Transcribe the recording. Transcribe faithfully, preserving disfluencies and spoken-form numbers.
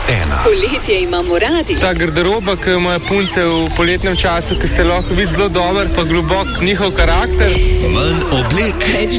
ena. Poletje imamo radi. Ta garderoba, ki jo imajo punce v poletnem času, ki se lahko vidi zelo dober, pa globok njihov karakter. Manj oblek. Več